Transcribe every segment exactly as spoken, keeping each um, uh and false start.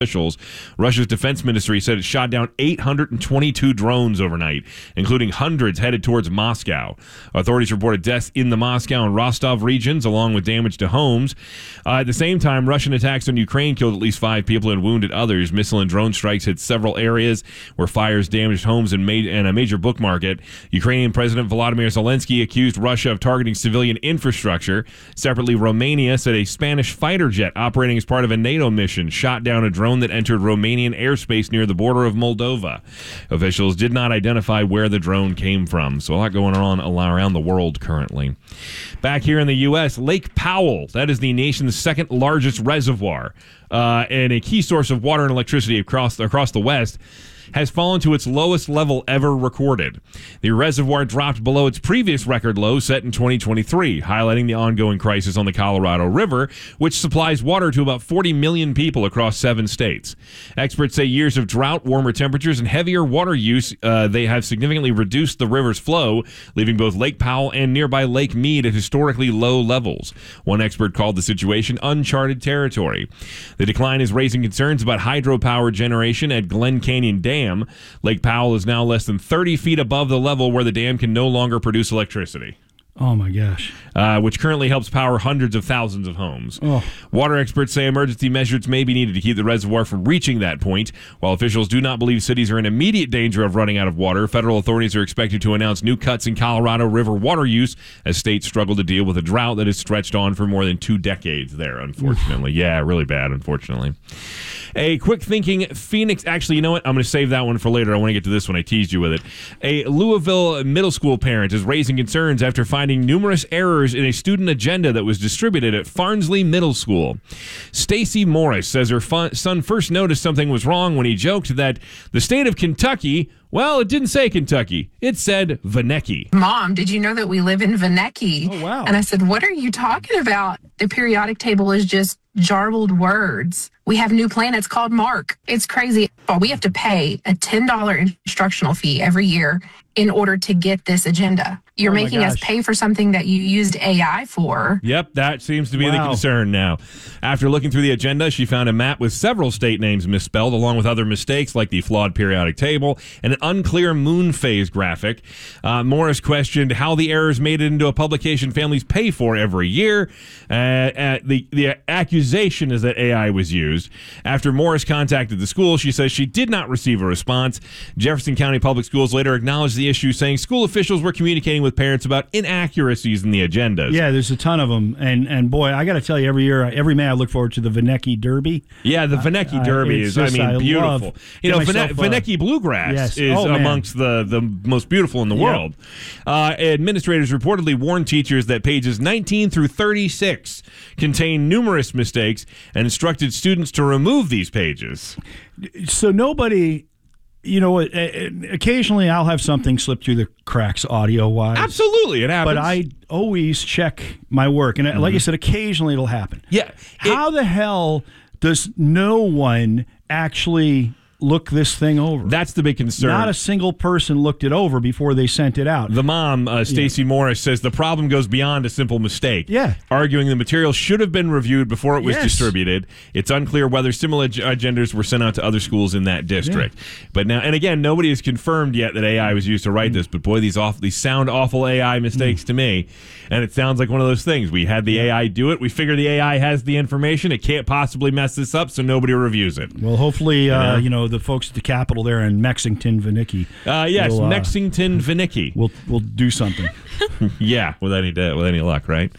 officials. Russia's defense ministry said it shot down eight hundred twenty-two drones overnight, including hundreds headed towards Moscow. Authorities reported deaths in the Moscow and Rostov regions, along with damage to homes. Uh, at the same time, Russian attacks on Ukraine killed at least five people and wounded others. Missile and drone strikes hit several areas where fires damaged homes and, made, and a major book market. Ukrainian President Volodymyr Zelensky accused Russia of targeting civilian infrastructure. Separately, Romania said a Spanish fighter jet operating as part of a NATO mission shot down a drone that entered Romanian airspace near the border of Moldova. Officials did not identify where the drone came from. So a lot going on around the world currently. Back here in the U S, Lake Powell, that is the nation's second largest reservoir uh, and a key source of water and electricity across across the West, has fallen to its lowest level ever recorded. The reservoir dropped below its previous record low set in twenty twenty-three, highlighting the ongoing crisis on the Colorado River, which supplies water to about forty million people across seven states. Experts say years of drought, warmer temperatures, and heavier water use, uh, they have significantly reduced the river's flow, leaving both Lake Powell and nearby Lake Mead at historically low levels. One expert called the situation uncharted territory. The decline is raising concerns about hydropower generation at Glen Canyon Dam. Lake Powell is now less than thirty feet above the level where the dam can no longer produce electricity. Oh, my gosh. Uh, which currently helps power hundreds of thousands of homes. Oh. Water experts say emergency measures may be needed to keep the reservoir from reaching that point. While officials do not believe cities are in immediate danger of running out of water, federal authorities are expected to announce new cuts in Colorado River water use as states struggle to deal with a drought that has stretched on for more than two decades there, unfortunately. Yeah, really bad, unfortunately. A quick thinking Phoenix. Actually, you know what? I'm going to save that one for later. I want to get to this one. I teased you with it. A Louisville middle school parent is raising concerns after finding numerous errors in a student agenda that was distributed at Farnsley Middle School. Stacy Morris says her fun- son first noticed something was wrong when he joked that the state of Kentucky, well, it didn't say Kentucky. It said Vanecki. Mom, did you know that we live in Vanecki? Oh, wow. And I said, what are you talking about? The periodic table is just jarbled words. We have new planets called Mark. It's crazy. Well, we have to pay a ten dollars instructional fee every year in order to get this agenda. You're Oh my making us gosh. pay for something that you used A I for. Yep, that seems to be the Wow. concern now. After looking through the agenda, she found a map with several state names misspelled, along with other mistakes like the flawed periodic table and an unclear moon phase graphic. Uh, Morris questioned how the errors made it into a publication families pay for every year. Uh, uh, the, the accusation is that A I was used. After Morris contacted the school, she says she did not receive a response. Jefferson County Public Schools later acknowledged the issue, saying school officials were communicating with parents about inaccuracies in the agendas. Yeah, there's a ton of them. And, and boy, I got to tell you, every year, every May, I look forward to the Vanecki Derby. Yeah, the Vanecki Uh, Derby it's is, just- I mean, I beautiful. love- you know, get Vane- myself, uh, Vanecki Bluegrass yes. is Oh, man. amongst the, the most beautiful in the Yep. world. Uh, administrators reportedly warned teachers that pages nineteen through thirty-six contain numerous mistakes and instructed students to remove these pages. So nobody, you know, uh, uh, occasionally I'll have something slip through the cracks audio-wise. Absolutely, it happens. But I always check my work. And uh like I said, occasionally it'll happen. Yeah. it- How the hell does no one actually look this thing over? That's the big concern. Not a single person looked it over before they sent it out. The mom, uh, Stacy Morris, says the problem goes beyond a simple mistake. Yeah. Arguing the material should have been reviewed before it was Yes. distributed. It's unclear whether similar ag- agendas were sent out to other schools in that district. But now, and again, nobody has confirmed yet that A I was used to write this, but boy, these awful, these sound awful A I mistakes to me. And it sounds like one of those things. We had the A I do it. We figure the A I has the information. It can't possibly mess this up, so nobody reviews it. Well, hopefully, uh, know? you know, the folks at the Capitol there in Mexington, Vanecki. Uh, yes, will, uh, Mexington Vanecki. We'll, we'll do something. Yeah, with any with any luck, right?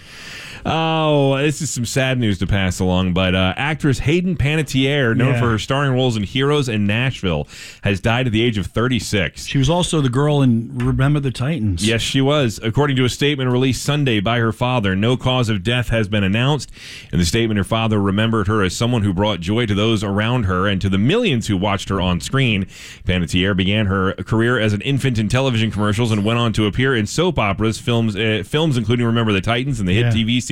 Oh, this is some sad news to pass along, but uh, actress Hayden Panettiere, known Yeah. for her starring roles in Heroes and Nashville, has died at the age of thirty-six. She was also the girl in Remember the Titans. Yes, she was. According to a statement released Sunday by her father, no cause of death has been announced. In the statement, her father remembered her as someone who brought joy to those around her and to the millions who watched her on screen. Panettiere began her career as an infant in television commercials and went on to appear in soap operas, films, uh, films including Remember the Titans and the hit Yeah. T V series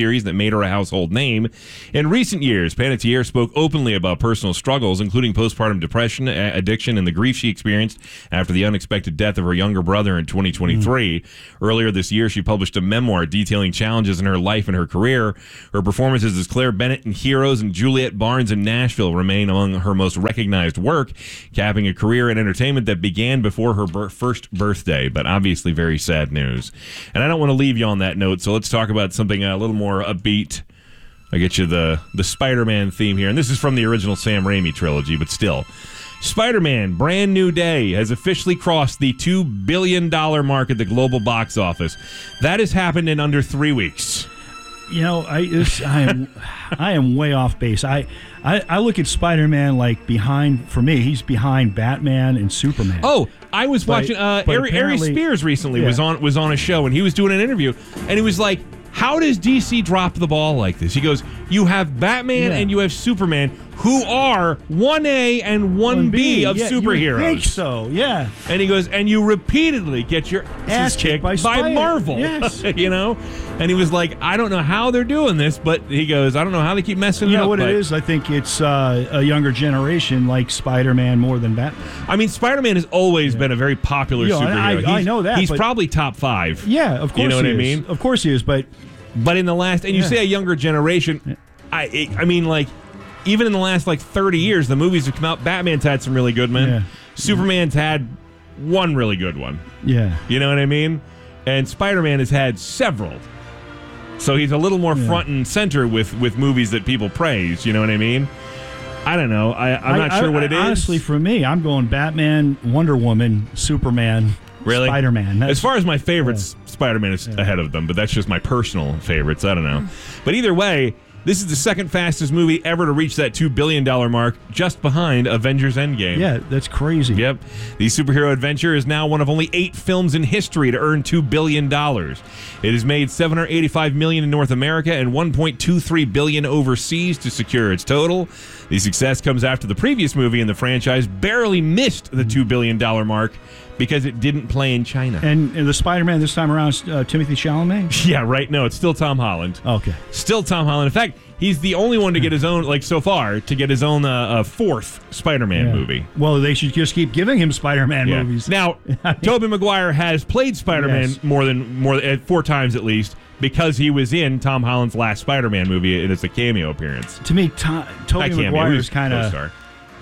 series that made her a household name. In recent years, Panettiere spoke openly about personal struggles, including postpartum depression, addiction, and the grief she experienced after the unexpected death of her younger brother in twenty twenty-three. Mm. Earlier this year, she published a memoir detailing challenges in her life and her career. Her performances as Claire Bennett in Heroes and Juliet Barnes in Nashville remain among her most recognized work, capping a career in entertainment that began before her bir- first birthday, but obviously very sad news. And I don't want to leave you on that note, so let's talk about something a little more upbeat. I get you the, the Spider-Man theme here, and this is from the original Sam Raimi trilogy, but still. Spider-Man Brand New Day has officially crossed the two billion dollars mark at the global box office. That has happened in under three weeks. You know, I this, I am I am way off base. I, I, I look at Spider-Man like behind, for me, he's behind Batman and Superman. Oh, I was But- watching uh, but Ari, Ari apparently- Spears recently Yeah. was on was on a show, and he was doing an interview, and he was like, how does D C drop the ball like this? He goes, you have Batman Yeah. and you have Superman, who are one A and one B of Yeah, superheroes. You think so, yeah. And he goes, and you repeatedly get your ass Ass kicked kicked by, by Spider- Marvel. Yes. You know? And he was like, I don't know how they're doing this, but he goes, I don't know how they keep messing You it up. know what but- it is? I think it's uh, a younger generation like Spider-Man more than Batman. I mean, Spider-Man has always been a very popular Yeah, superhero. I- I He's- know that, He's but- probably top five. Yeah, of course You know what he I is. mean? Of course he is, but But in the last, and you Yeah. say a younger generation, I I mean, like, even in the last, like, thirty years, the movies have come out. Batman's had some really good ones. Yeah. Superman's had one really good one. yeah. You know what I mean? And Spider-Man has had several. So he's a little more Yeah. front and center with, with movies that people praise. You know what I mean? I don't know. I, I'm not I- sure I- what it is. Honestly, for me, I'm going Batman, Wonder Woman, Superman, Really? Spider-Man. That's- As far as my favorites, Spider-Man is ahead of them, but that's just my personal favorites. I don't know. But either way, this is the second fastest movie ever to reach that two billion dollars mark, just behind Avengers Endgame. Yeah, that's crazy. Yep. The superhero adventure is now one of only eight films in history to earn two billion dollars. It has made seven hundred eighty-five million dollars in North America and one point two three billion dollars overseas to secure its total. The success comes after the previous movie in the franchise barely missed the two billion dollars mark because it didn't play in China. And, and the Spider-Man this time around is uh, Timothy Chalamet? Yeah, right. No, it's still Tom Holland. Okay. Still Tom Holland. In fact, he's the only one to get his own, like so far, to get his own uh, uh, fourth Spider-Man Yeah. movie. Well, they should just keep giving him Spider-Man Yeah. movies. Now, Tobey Maguire has played Spider-Man Yes. more than more uh, four times at least because he was in Tom Holland's last Spider-Man movie and it's a cameo appearance. To me, to- Not Tobey cameo, he Maguire was is kind of co-star.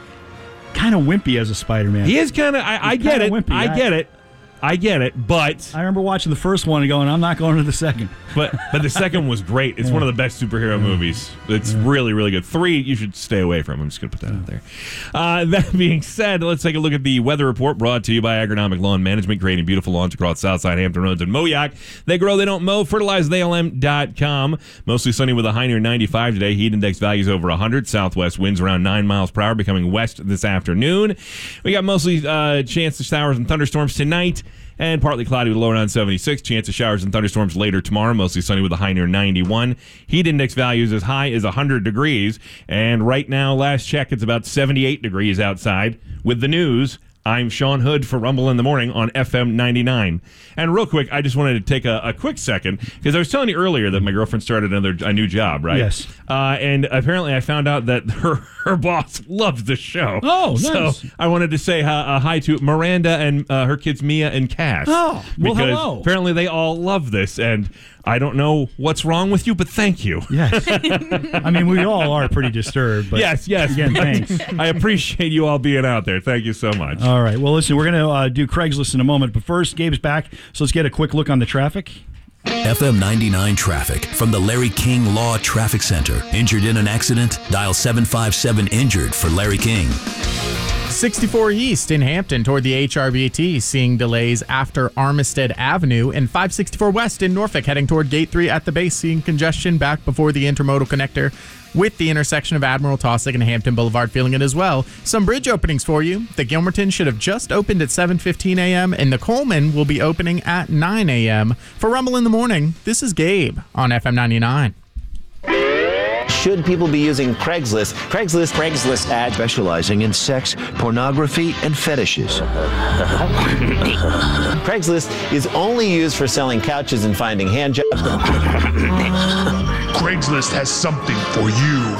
kind of wimpy as a Spider-Man. He is kind of. I, I He's get kinda it. wimpy. I I- get it. I get it. But I remember watching the first one and going, I'm not going to the second. but but the second was great. It's Yeah. one of the best superhero movies. It's really really good. Three you should stay away from. I'm just gonna put that out there. Uh, that being said, let's take a look at the weather report brought to you by Agronomic Lawn Management, creating beautiful lawns across Southside Hampton Roads and Moyock. They grow, they don't mow. Fertilize they L M dot com. Mostly sunny with a high near ninety-five today. Heat index values over one hundred. Southwest winds around nine miles per hour, becoming west this afternoon. We got mostly uh, chance of showers and thunderstorms tonight. And partly cloudy with a low around seventy-six. Chance of showers and thunderstorms later tomorrow. Mostly sunny with a high near ninety-one. Heat index values as high as one hundred degrees. And right now, last check, it's about seventy-eight degrees outside. With the news, I'm Sean Hood for Rumble in the Morning on F M ninety-nine. And real quick, I just wanted to take a, a quick second because I was telling you earlier that my girlfriend started another a new job, right? Yes. Uh, and apparently I found out that her, her boss loves the show. Oh, nice. So I wanted to say uh, uh, hi to Miranda and uh, her kids Mia and Cass. Oh, well, because hello. apparently they all love this, and I don't know what's wrong with you, but thank you. Yes. I mean, we all are pretty disturbed. But yes, yes. Again, thanks. I appreciate you all being out there. Thank you so much. All right. Well, listen, we're going to uh, do Craigslist in a moment. But first, Gabe's back. So let's get a quick look on the traffic. F M ninety-nine traffic from the Larry King Law Traffic Center. Injured in an accident? Dial seven five seven injured for Larry King. sixty-four East in Hampton toward the H R B T, seeing delays after Armistead Avenue, and five sixty-four West in Norfolk heading toward Gate three at the base, seeing congestion back before the intermodal connector with the intersection of Admiral Taussig and Hampton Boulevard, feeling it as well. Some bridge openings for you. The Gilmerton should have just opened at seven fifteen a.m. and the Coleman will be opening at nine a.m. For Rumble in the Morning, this is Gabe on F M ninety-nine. Should people be using Craigslist? Craigslist Craigslist ad specializing in sex, pornography, and fetishes. Craigslist is only used for selling couches and finding hand jobs. Craigslist has something for you.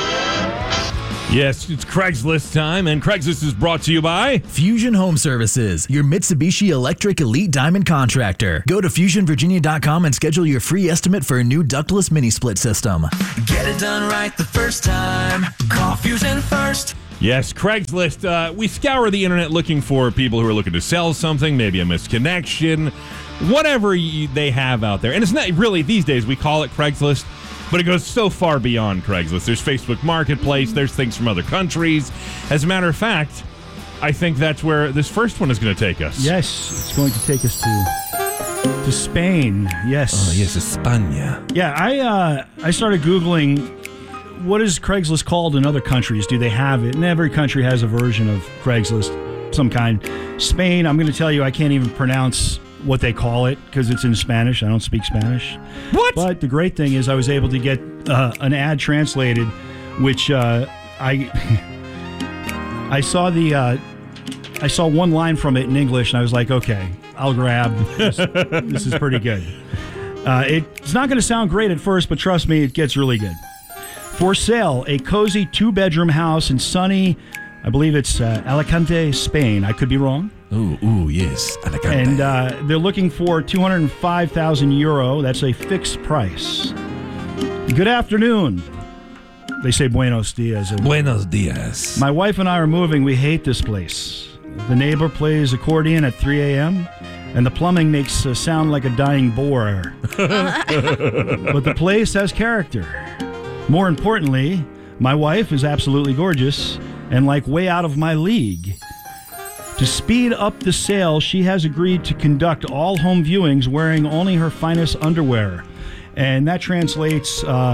Yes, it's Craigslist time, and Craigslist is brought to you by Fusion Home Services, your Mitsubishi Electric Elite Diamond contractor. Go to fusion virginia dot com and schedule your free estimate for a new ductless mini split system. Get it done right the first time. Call Fusion first. Yes, Craigslist. Uh, we scour the internet looking for people who are looking to sell something, maybe a misconnection, whatever you, they have out there. And it's not really, these days, we call it Craigslist, but it goes so far beyond Craigslist. There's Facebook Marketplace. There's things from other countries. As a matter of fact, I think that's where this first one is going to take us. Yes, it's going to take us to to Spain. Yes. Oh, yes, España. Yeah, I uh, I started Googling what is Craigslist called in other countries. Do they have it? And every country has a version of Craigslist, some kind. Spain, I'm going to tell you, I can't even pronounce what they call it because it's in Spanish. I don't speak Spanish. What? But the great thing is I was able to get uh, an ad translated, which uh, I I saw the uh, I saw one line from it in English, and I was like, okay, I'll grab this. This is pretty good. Uh, it's not going to sound great at first, but trust me, it gets really good. For sale, a cozy two-bedroom house in sunny, I believe it's uh, Alicante, Spain. I could be wrong. Ooh, ooh, yes, Alicante. And uh, they're looking for two hundred five thousand euro. That's a fixed price. Good afternoon. They say buenos dias. Buenos dias. My wife and I are moving. We hate this place. The neighbor plays accordion at three a.m., and the plumbing makes uh, sound like a dying boar. But the place has character. More importantly, my wife is absolutely gorgeous and like way out of my league. To speed up the sale, she has agreed to conduct all home viewings wearing only her finest underwear. And that translates, uh,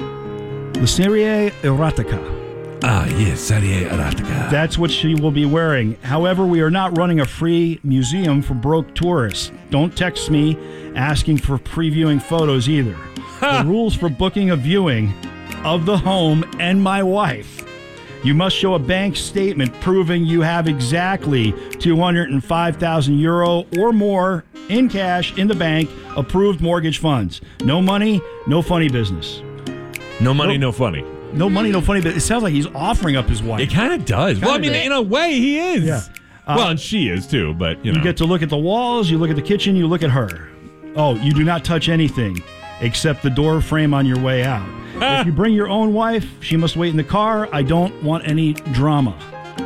the serie erotica. Ah, yes, serie erotica. That's what she will be wearing. However, we are not running a free museum for broke tourists. Don't text me asking for previewing photos either. The rules for booking a viewing of the home and my wife. You must show a bank statement proving you have exactly two hundred five thousand euro or more in cash in the bank, approved mortgage funds. No money, no funny business. No money, no, no funny. No money, no funny business. It sounds like he's offering up his wife. It kind of does. Kinda well, I mean, does. in a way, he is. Yeah. Uh, well, and she is too, but, you know. You get to look at the walls, you look at the kitchen, you look at her. Oh, you do not touch anything except the door frame on your way out. If you bring your own wife, she must wait in the car. I don't want any drama.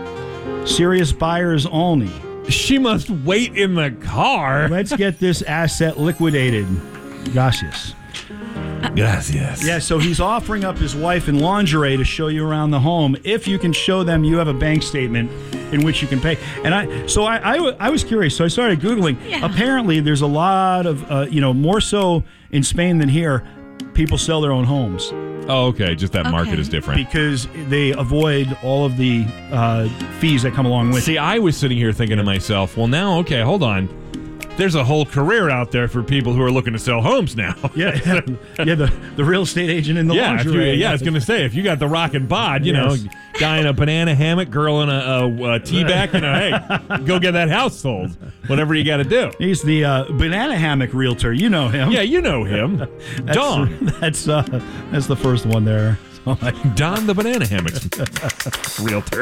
Serious buyers only. She must wait in the car. Let's get this asset liquidated. Gracias. Gracias. Yeah, so he's offering up his wife in lingerie to show you around the home if you can show them you have a bank statement in which you can pay. And I, so I, I, I was curious, so I started Googling. Yeah. Apparently, there's a lot of, uh, you know, more so in Spain than here, people sell their own homes. Oh, okay. Just that market Okay. is different. Because they avoid all of the uh, fees that come along with it. See, I was sitting here thinking to myself, well, now, okay, hold on. There's a whole career out there for people who are looking to sell homes now. Yeah, yeah, yeah the, the real estate agent in the yeah, if you, lingerie. yeah, I was going to say, if you got the rock and bod, you Yes. know, guy in a banana hammock, girl in a, a, a tea bag, you know, hey, go get that house sold. Whatever you got to do. He's the uh, banana hammock realtor. You know him. Yeah, you know him. That's, Don. That's uh, that's the first one there. So I, Don the banana hammock realtor.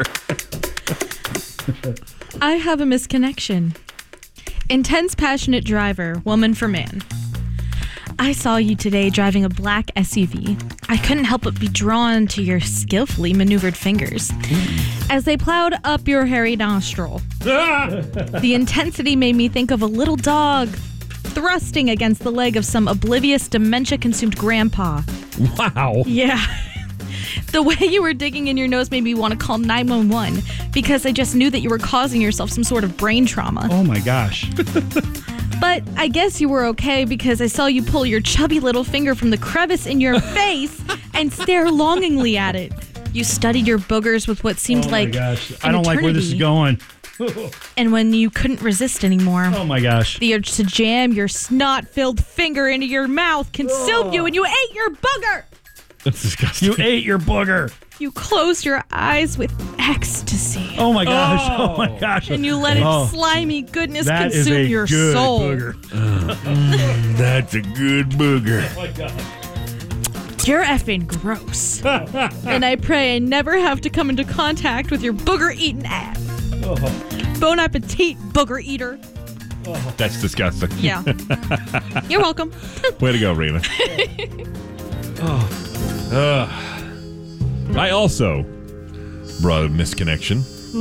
I have a misconnection. Intense, passionate driver, woman for man. I saw you today driving a black S U V. I couldn't help but be drawn to your skillfully maneuvered fingers as they plowed up your hairy nostril. The intensity made me think of a little dog thrusting against the leg of some oblivious, dementia-consumed grandpa. Wow. Yeah. The way you were digging in your nose made me want to call nine one one because I just knew that you were causing yourself some sort of brain trauma. oh my gosh. But I guess you were okay because I saw you pull your chubby little finger from the crevice in your face and stare longingly at it. You studied your boogers with what seemed oh like my gosh. an I don't like where this is eternity. going. And when you couldn't resist anymore, Oh my gosh. the urge to jam your snot-filled finger into your mouth consumed you and you ate your booger. That's disgusting. You ate your booger. You closed your eyes with ecstasy. Oh my gosh. Oh, oh my gosh. And you let its oh, slimy goodness that consume is a your good soul. Booger. Uh, mm, that's a good booger. Oh my God. You're effing gross. And I pray I never have to come into contact with your booger-eating ass. Oh. Bon appetit, booger eater. Oh. That's disgusting. Yeah. You're welcome. Way to go, Rena. oh. Uh, I also brought a misconnection.